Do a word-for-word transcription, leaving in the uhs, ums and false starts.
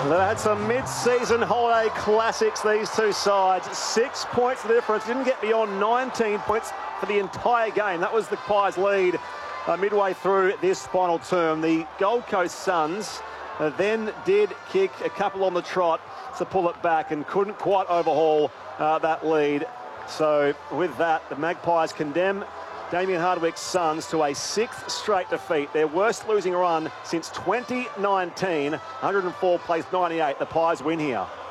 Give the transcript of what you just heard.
They had some mid-season holiday classics, these two sides. Six points difference. Didn't get beyond nineteen points for the entire game. That was the Pies' lead uh, midway through this final term. The Gold Coast Suns uh, then did kick a couple on the trot to pull it back and couldn't quite overhaul uh, that lead. So with that, the Magpies condemn Damien Hardwick's Suns to a sixth straight defeat, their worst losing run since twenty nineteen. one hundred and four plays ninety-eight. The Pies win here.